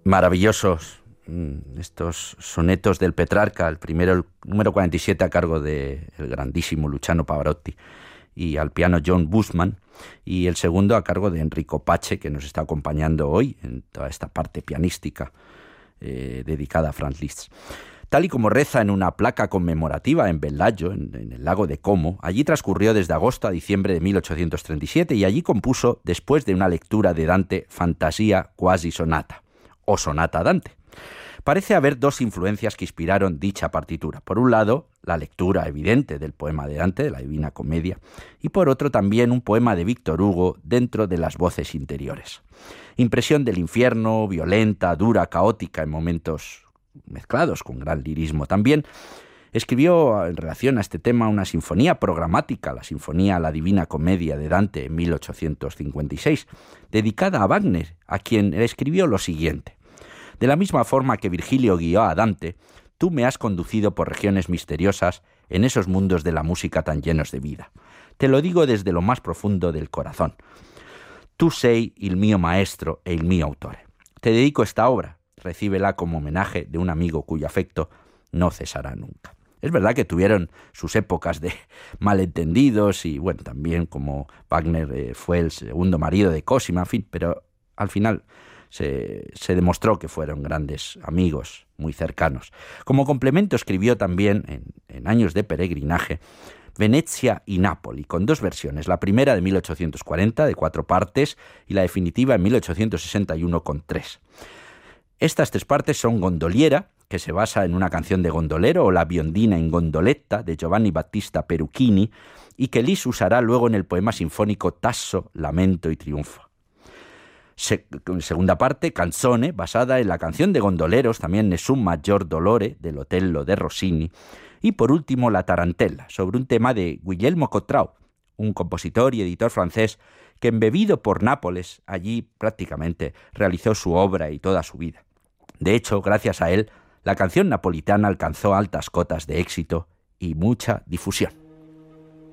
Maravillosos estos sonetos del Petrarca, el primero, el número 47, a cargo del grandísimo Luciano Pavarotti, y al piano John Bushman, y el segundo a cargo de Enrico Pace, que nos está acompañando hoy en toda esta parte pianística dedicada a Franz Liszt. Tal y como reza en una placa conmemorativa en Bellagio, en el lago de Como, allí transcurrió desde agosto a diciembre de 1837 y allí compuso, después de una lectura de Dante, Fantasía quasi sonata, o Sonata Dante. Parece haber dos influencias que inspiraron dicha partitura. Por un lado, la lectura evidente del poema de Dante, de la Divina Comedia, y por otro también un poema de Víctor Hugo dentro de las voces interiores. Impresión del infierno, violenta, dura, caótica, en momentos mezclados con gran lirismo. También escribió en relación a este tema una sinfonía programática, la Sinfonía La Divina Comedia de Dante en 1856, dedicada a Wagner, a quien le escribió lo siguiente: de la misma forma que Virgilio guió a Dante, tú me has conducido por regiones misteriosas en esos mundos de la música tan llenos de vida. Te lo digo desde lo más profundo del corazón. Tu sei il mio maestro e il mio autore. Te dedico esta obra, recíbela como homenaje de un amigo cuyo afecto no cesará nunca. Es verdad que tuvieron sus épocas de malentendidos y, bueno, también como Wagner fue el segundo marido de Cosima, en fin, pero al final se demostró que fueron grandes amigos, muy cercanos. Como complemento escribió también, en años de peregrinaje, Venecia y Nápoli, con dos versiones, la primera de 1840, de 4 partes, y la definitiva en 1861, con 3. Estas 3 partes son Gondoliera, que se basa en una canción de gondolero, o La biondina in gondoletta, de Giovanni Battista Peruchini, y que Liszt usará luego en el poema sinfónico Tasso, Lamento y Triunfo. Segunda parte, Canzone, basada en la canción de gondoleros, también Nessun maggior dolore, del Otello de Rossini. Y por último, La tarantella, sobre un tema de Guillermo Cottrau, un compositor y editor francés que, embebido por Nápoles, allí prácticamente realizó su obra y toda su vida. De hecho, gracias a él, la canción napolitana alcanzó altas cotas de éxito y mucha difusión.